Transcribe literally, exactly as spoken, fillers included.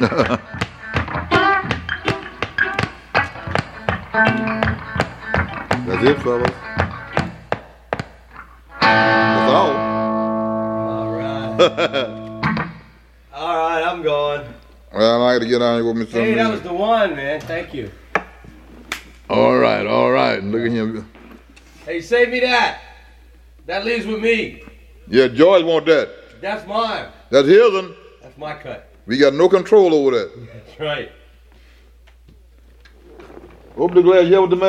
That's it, fellas. That's all. All right. All right, I'm going. Well, I got to get on here with me some Hey, that music. was the one, man. Thank you. All right, all right. Look at him. Hey, save me that. That leaves with me. Yeah, George want that. That's mine. That's his one. That's my cut. We got no control over that. That's right. Open the glass. Yeah, with the man.